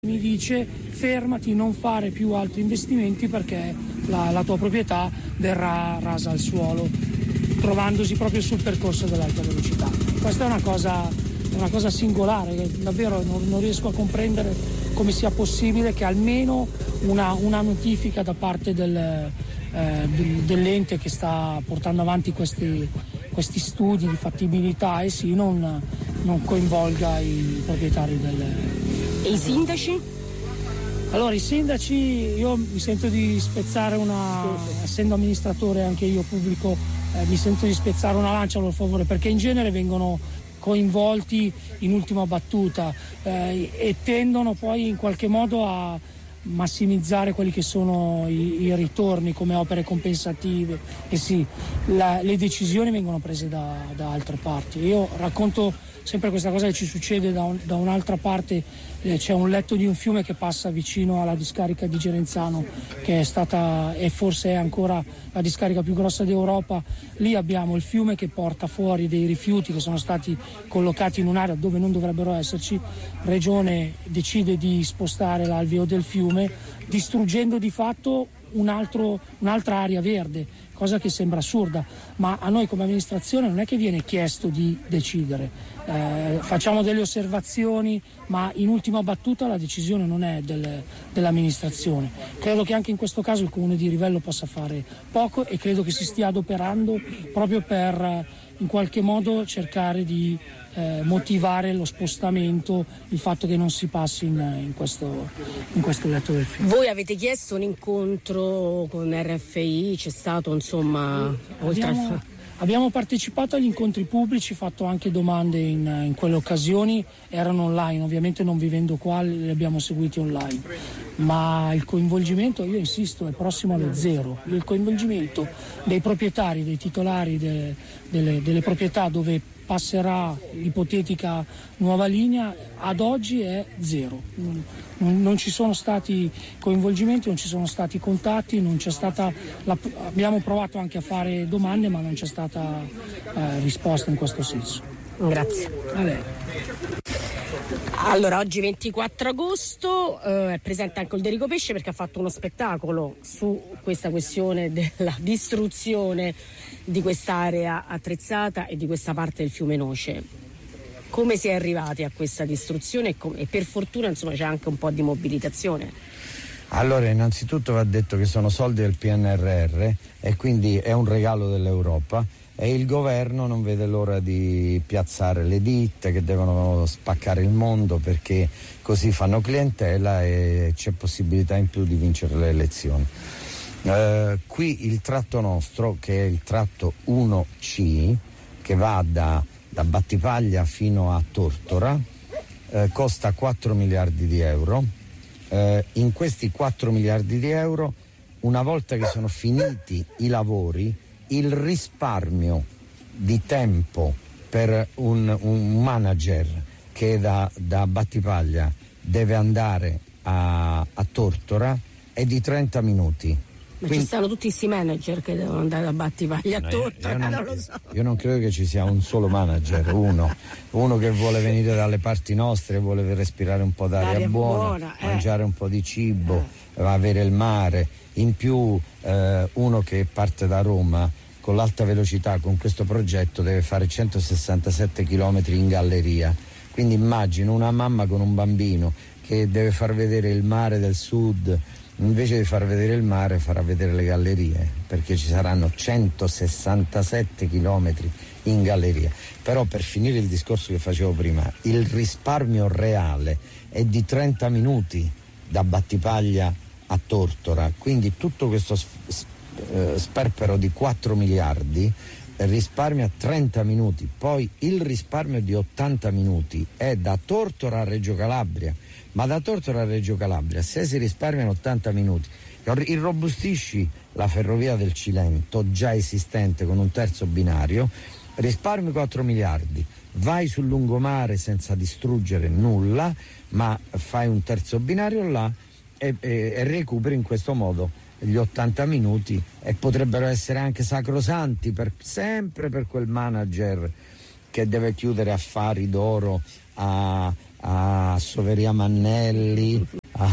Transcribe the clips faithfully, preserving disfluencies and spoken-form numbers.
mi dice fermati, non fare più altri investimenti perché la, la tua proprietà verrà rasa al suolo, trovandosi proprio sul percorso dell'alta velocità. Questa è una cosa, una cosa singolare, che davvero non, non riesco a comprendere come sia possibile che almeno una, una notifica da parte del, eh, del, dell'ente che sta portando avanti questi, questi studi di fattibilità e sì, non, non coinvolga i proprietari del... E i sindaci? Allora, i sindaci, io mi sento di spezzare una, essendo amministratore anche io pubblico, eh, mi sento di spezzare una lancia a loro favore, perché in genere vengono coinvolti in ultima battuta eh, e tendono poi in qualche modo a massimizzare quelli che sono i, i ritorni come opere compensative. E sì, la, le decisioni vengono prese da, da altre parti. Io racconto sempre questa cosa che ci succede da, un, da un'altra parte. Eh, c'è un letto di un fiume che passa vicino alla discarica di Gerenzano, che è stata e forse è ancora la discarica più grossa d'Europa. Lì abbiamo il fiume che porta fuori dei rifiuti che sono stati collocati in un'area dove non dovrebbero esserci. Regione decide di spostare l'alveo del fiume, distruggendo di fatto un altro, un'altra area verde, cosa che sembra assurda, ma a noi come amministrazione non è che viene chiesto di decidere, eh, facciamo delle osservazioni, ma in ultima battuta la decisione non è del, dell'amministrazione. Credo che anche in questo caso il Comune di Rivello possa fare poco e credo che si stia adoperando proprio per in qualche modo cercare di eh, motivare lo spostamento, il fatto che non si passi in, in, questo, in questo letto del fiume. Voi avete chiesto un incontro con R F I, c'è stato insomma oltre abbiamo, al... abbiamo partecipato agli incontri pubblici, fatto anche domande in, in quelle occasioni, erano online, ovviamente non vivendo qua li abbiamo seguiti online, ma il coinvolgimento, io insisto, è prossimo allo zero. Il coinvolgimento dei proprietari, dei titolari de, delle, delle proprietà dove passerà l'ipotetica nuova linea ad oggi è zero. Non, non ci sono stati coinvolgimenti, non ci sono stati contatti, non c'è stata la, abbiamo provato anche a fare domande ma non c'è stata eh, risposta in questo senso. Grazie. A lei. Allora, oggi ventiquattro agosto eh, è presente anche Olderico Pesce perché ha fatto uno spettacolo su questa questione della distruzione di quest'area attrezzata e di questa parte del fiume Noce. Come si è arrivati a questa distruzione e, com- e per fortuna insomma c'è anche un po' di mobilitazione. Allora, innanzitutto va detto che sono soldi del P N R R e quindi è un regalo dell'Europa e il governo non vede l'ora di piazzare le ditte che devono spaccare il mondo perché così fanno clientela e c'è possibilità in più di vincere le elezioni. Eh, qui il tratto nostro, che è il tratto uno C, che va da, da Battipaglia fino a Tortora, eh, costa quattro miliardi di euro. Eh, in questi quattro miliardi di euro, una volta che sono finiti i lavori, il risparmio di tempo per un, un manager che da, da Battipaglia deve andare a, a Tortora è di trenta minuti. Ma Quindi, ci stanno tutti questi manager che devono andare a Battipaglia a Tortora, io non, non lo so. Io non credo che ci sia un solo manager, uno, uno che vuole venire dalle parti nostre, vuole respirare un po' d'aria L'aria buona, buona eh. mangiare un po' di cibo, eh. avere il mare, in più eh, uno che parte da Roma con l'alta velocità con questo progetto deve fare centosessantasette chilometri in galleria, quindi immagino una mamma con un bambino che deve far vedere il mare del sud, invece di far vedere il mare farà vedere le gallerie, perché ci saranno centosessantasette chilometri in galleria. Però per finire il discorso che facevo prima, il risparmio reale è di trenta minuti da Battipaglia a Tortora, quindi tutto questo sperpero di quattro miliardi risparmia trenta minuti, poi il risparmio di ottanta minuti è da Tortora a Reggio Calabria, ma da Tortora a Reggio Calabria se si risparmiano ottanta minuti irrobustisci la ferrovia del Cilento già esistente con un terzo binario, risparmi quattro miliardi, vai sul lungomare senza distruggere nulla ma fai un terzo binario là e, e, e recuperi in questo modo gli ottanta minuti e potrebbero essere anche sacrosanti per, sempre per quel manager che deve chiudere affari d'oro a, a Soveria Mannelli, a,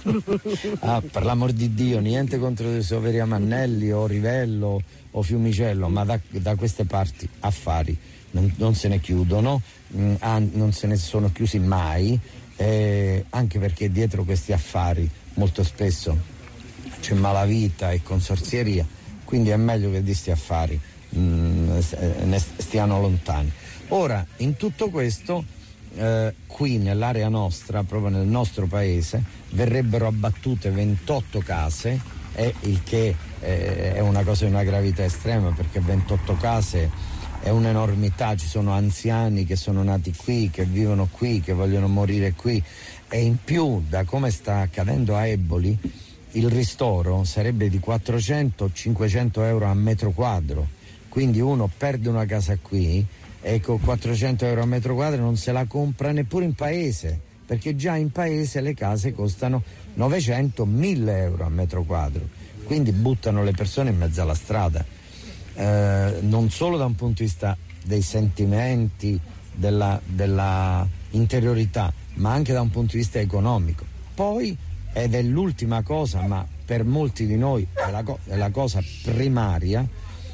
a, per l'amor di Dio, niente contro Soveria Mannelli o Rivello o Fiumicello, ma da, da queste parti affari non, non se ne chiudono, mh, non se ne sono chiusi mai, eh, anche perché dietro questi affari molto spesso c'è malavita e consorzieria, quindi è meglio che di sti affari mh, ne stiano lontani. Ora, in tutto questo, eh, qui nell'area nostra, proprio nel nostro paese, verrebbero abbattute ventotto case, eh, il che eh, è una cosa di una gravità estrema, perché ventotto case è un'enormità. Ci sono anziani che sono nati qui, che vivono qui, che vogliono morire qui, e in più, da come sta accadendo a Eboli, il ristoro sarebbe di quattrocento cinquecento euro a metro quadro, quindi uno perde una casa qui e con quattrocento euro a metro quadro non se la compra neppure in paese, perché già in paese le case costano novecento mille euro a metro quadro, quindi buttano le persone in mezzo alla strada, eh, non solo da un punto di vista dei sentimenti, della, della interiorità, ma anche da un punto di vista economico. Poi, ed è l'ultima cosa, ma per molti di noi è la, co- è la cosa primaria,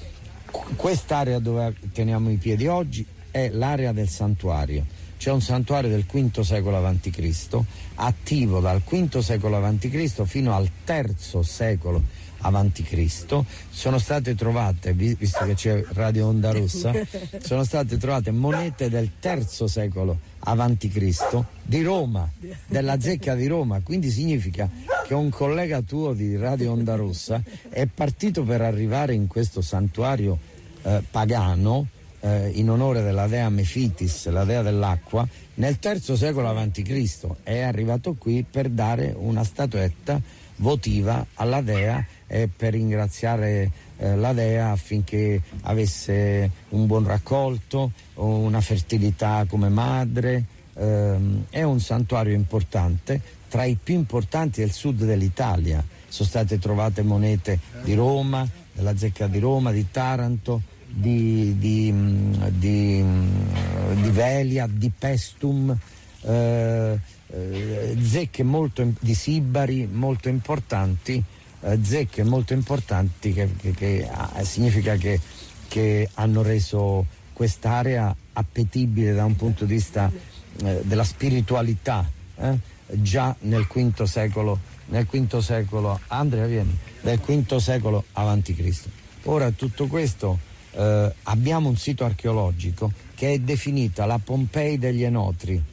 quest'area dove teniamo i piedi oggi è l'area del santuario. C'è un santuario del quinto secolo avanti Cristo, attivo dal quinto secolo avanti Cristo fino al terzo secolo avanti Cristo. Sono state trovate, visto che c'è Radio Onda Rossa, sono state trovate monete del terzo secolo avanti Cristo di Roma, della zecca di Roma, quindi significa che un collega tuo di Radio Onda Rossa è partito per arrivare in questo santuario eh, pagano eh, in onore della dea Mefitis, la dea dell'acqua, nel terzo secolo avanti Cristo. È arrivato qui per dare una statuetta votiva alla dea e per ringraziare eh, la dea affinché avesse un buon raccolto, una fertilità come madre. Ehm, è un santuario importante, tra i più importanti del sud dell'Italia. Sono state trovate monete di Roma, della zecca di Roma, di Taranto, di, di, di, di Velia, di Pestum, eh, eh, zecche molto di Sibari molto importanti, eh, zecche molto importanti che, che, che ah, significa che, che hanno reso quest'area appetibile da un punto di vista eh, della spiritualità, eh? già nel quinto secolo, nel quinto secolo, Andrea vieni, nel quinto secolo avanti Cristo. Ora tutto questo, eh, abbiamo un sito archeologico che è definita la Pompei degli Enotri,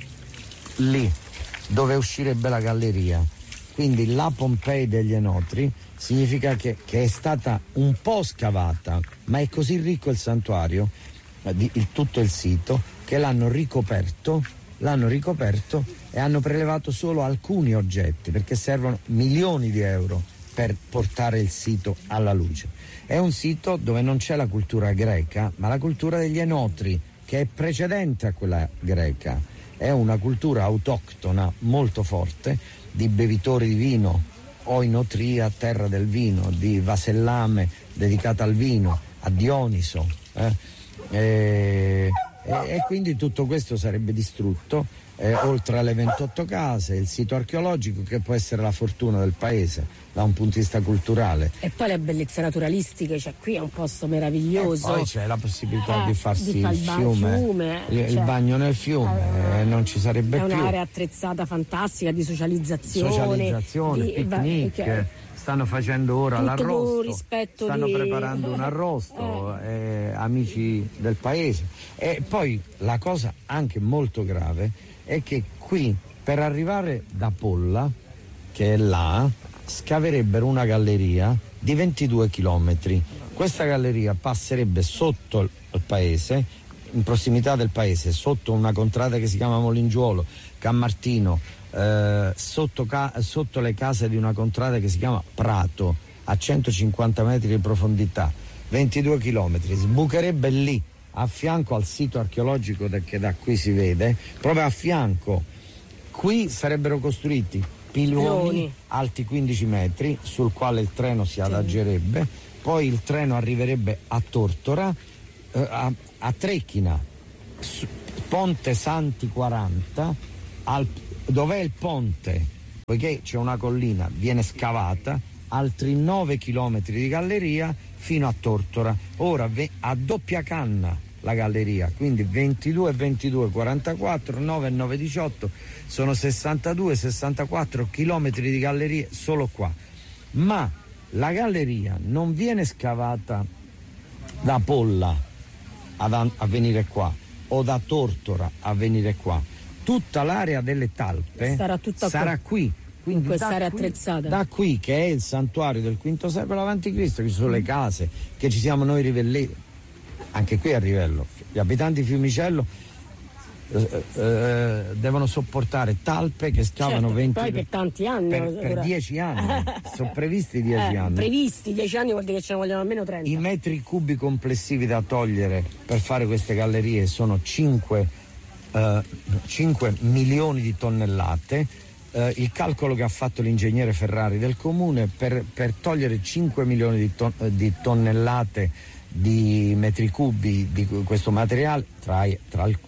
lì dove uscirebbe la galleria, quindi la Pompei degli Enotri significa che, che è stata un po' scavata, ma è così ricco il santuario, di, il, tutto il sito, che l'hanno ricoperto l'hanno ricoperto e hanno prelevato solo alcuni oggetti, perché servono milioni di euro per portare il sito alla luce. È un sito dove non c'è la cultura greca, ma la cultura degli Enotri, che è precedente a quella greca. È una cultura autoctona molto forte, di bevitori di vino, Oinotria, terra del vino, di Vasellame, dedicata al vino, a Dioniso. Eh? E, e, e quindi tutto questo sarebbe distrutto, eh, oltre alle ventotto case, il sito archeologico, che può essere la fortuna del paese da un punto di vista culturale. E poi le bellezze naturalistiche, cioè qui è un posto meraviglioso. E poi c'è la possibilità eh, di farsi di far il, il fiume, fiume il, cioè, il bagno nel fiume, eh, non ci sarebbe più. È più. un'area attrezzata fantastica di socializzazione. Socializzazione, di, picnic, va, stanno facendo ora tutto l'arrosto, stanno di... preparando un arrosto, eh. Eh, amici del paese. E poi la cosa anche molto grave è che qui, per arrivare da Polla, che è là, scaverebbero una galleria di ventidue chilometri. Questa galleria passerebbe sotto il paese, in prossimità del paese, sotto una contrada che si chiama Molingiuolo, Cammartino, eh, sotto, ca- sotto le case di una contrada che si chiama Prato, a centocinquanta metri di profondità, ventidue chilometri, sbucherebbe lì, a fianco al sito archeologico che da qui si vede, proprio a fianco. Qui sarebbero costruiti piloni alti quindici metri sul quale il treno si adagerebbe, poi il treno arriverebbe a Tortora, eh, a, a Trecchina, Ponte Santi quaranta, al, dov'è il ponte, poiché c'è una collina, viene scavata, altri nove chilometri di galleria fino a Tortora. Ora a doppia canna la galleria, quindi ventidue, ventidue, quarantaquattro, nove e nove, diciotto, sono sessantadue, sessantaquattro chilometri di gallerie solo qua. Ma la galleria non viene scavata da Polla ad, a venire qua o da Tortora a venire qua. Tutta l'area delle talpe sarà, tutta sarà qui. Quindi quest'area attrezzata. Da qui, che è il santuario del quinto secolo avanti Cristo, che ci sono le case, che ci siamo noi rivelleti, anche qui a Rivello, gli abitanti di Fiumicello eh, eh, devono sopportare talpe che scavano certo, venti poi per tanti anni, per, per dieci anni, sono previsti dieci eh, anni. Previsti dieci anni vuol dire che ce ne vogliono almeno trenta. I metri cubi complessivi da togliere per fare queste gallerie sono cinque, eh, cinque milioni di tonnellate. Uh, il calcolo che ha fatto l'ingegnere Ferrari del comune per, per togliere cinque milioni di, ton- di tonnellate di metri cubi di questo materiale, tra, tra, il,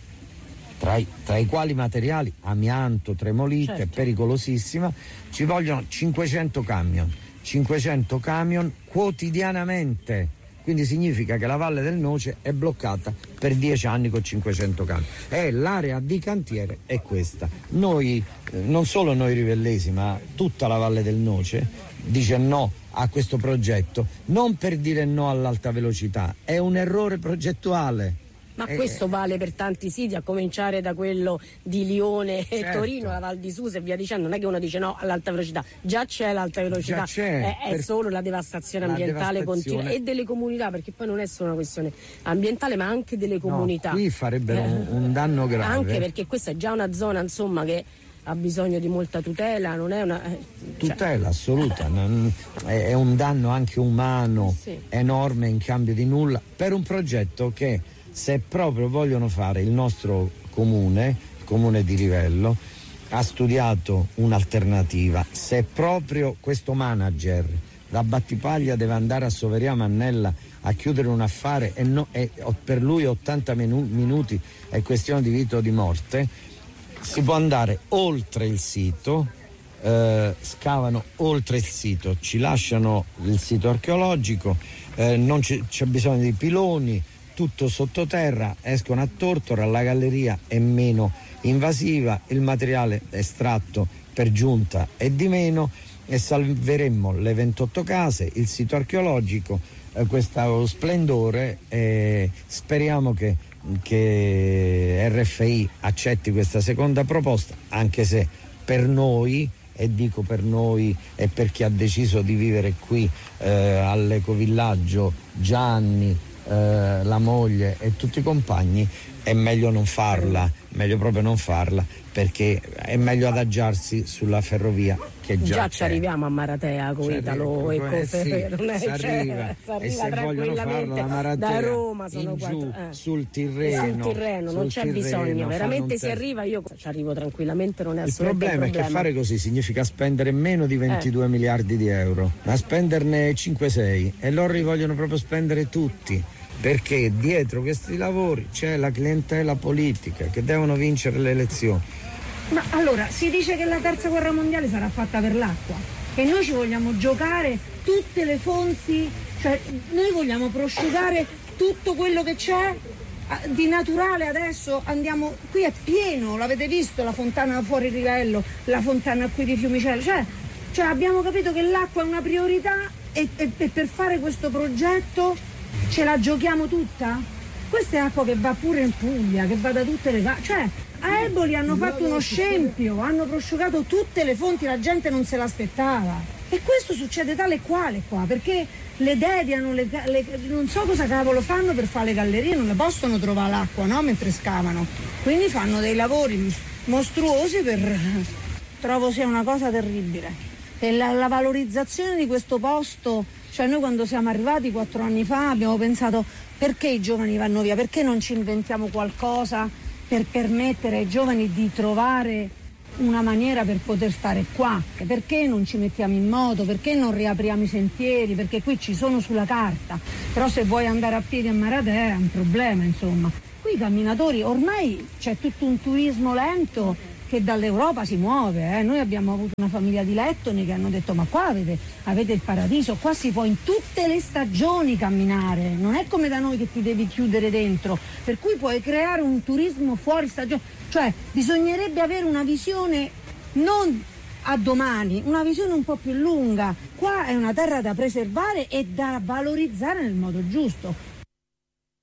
tra, i, tra i quali materiali amianto, tremolite, certo. pericolosissima, ci vogliono cinquecento camion, cinquecento camion quotidianamente. Quindi significa che la Valle del Noce è bloccata per dieci anni con cinquecento camion. E l'area di cantiere è questa. Noi, eh, non solo noi rivellesi, ma tutta la Valle del Noce dice no a questo progetto, non per dire no all'alta velocità, è un errore progettuale. Ma eh, questo vale per tanti siti, a cominciare da quello di Lione e certo. Torino, la Val di Susa e via dicendo. Non è che uno dice no all'alta velocità, già c'è l'alta velocità, già c'è, è, è solo la devastazione ambientale la devastazione. continua e delle comunità, perché poi non è solo una questione ambientale ma anche delle comunità. No, qui farebbero eh, un, un danno grave. Anche perché questa è già una zona, insomma, che ha bisogno di molta tutela, non è una eh, tutela cioè. assoluta, non, è, è un danno anche umano sì. enorme in cambio di nulla per un progetto che, se proprio vogliono fare, il nostro comune, il comune di Rivello, ha studiato un'alternativa. Se proprio questo manager da Battipaglia deve andare a Soveria Mannella a chiudere un affare e, no, e per lui ottanta minu- minuti è questione di vita o di morte, si può andare oltre il sito, eh, scavano oltre il sito, ci lasciano il sito archeologico, eh, non c- c'è bisogno di piloni, tutto sottoterra, escono a Tortora, la galleria è meno invasiva, il materiale estratto per giunta è di meno e salveremmo le ventotto case, il sito archeologico, eh, questo splendore, e speriamo che, che R F I accetti questa seconda proposta, anche se per noi, e dico per noi e per chi ha deciso di vivere qui eh, all'ecovillaggio, Gianni, Eh, la moglie e tutti i compagni, è meglio non farla, meglio proprio non farla, perché è meglio adagiarsi sulla ferrovia che già, già c'è. Ci arriviamo a Maratea con Italo e eh, sì, non è, si arriva, cioè, e se vogliono farla da Maratea da Roma sono in quattro, giù eh. sul Tirreno, sul Tirreno sul non c'è Tirreno, bisogno, veramente si te... arriva, io ci arrivo tranquillamente, non è il assolutamente problema, il problema è che fare così significa spendere meno di ventidue eh. miliardi di euro, ma spenderne cinque sei, e loro li vogliono proprio spendere tutti, perché dietro questi lavori c'è la clientela politica che devono vincere le elezioni. Ma allora, si dice che la terza guerra mondiale sarà fatta per l'acqua e noi ci vogliamo giocare tutte le fonti, cioè noi vogliamo prosciugare tutto quello che c'è di naturale. Adesso andiamo, qui è pieno, l'avete visto, la fontana fuori Rivello, la fontana qui di Fiumicello, cioè, cioè abbiamo capito che l'acqua è una priorità e, e, e per fare questo progetto ce la giochiamo tutta? Questa è acqua che va pure in Puglia, che va da tutte le case, cioè a Eboli hanno fatto uno scempio, hanno prosciugato tutte le fonti, la gente non se l'aspettava. E questo succede tale e quale qua, perché le deviano, le, le, non so cosa cavolo fanno per fare le gallerie, non le possono trovare l'acqua, no? Mentre scavano. Quindi fanno dei lavori mostruosi per... Trovo sia una cosa terribile. E la, la valorizzazione di questo posto, cioè noi quando siamo arrivati quattro anni fa abbiamo pensato perché i giovani vanno via, perché non ci inventiamo qualcosa per permettere ai giovani di trovare una maniera per poter stare qua, perché non ci mettiamo in moto, perché non riapriamo i sentieri, perché qui ci sono sulla carta, però se vuoi andare a piedi a Maratea è un problema, insomma. Qui i camminatori, ormai c'è tutto un turismo lento che che dall'Europa si muove, eh. Noi abbiamo avuto una famiglia di lettoni che hanno detto ma qua avete, avete il paradiso, qua si può in tutte le stagioni camminare, non è come da noi che ti devi chiudere dentro, per cui puoi creare un turismo fuori stagione, cioè bisognerebbe avere una visione non a domani, una visione un po' più lunga. Qua è una terra da preservare e da valorizzare nel modo giusto.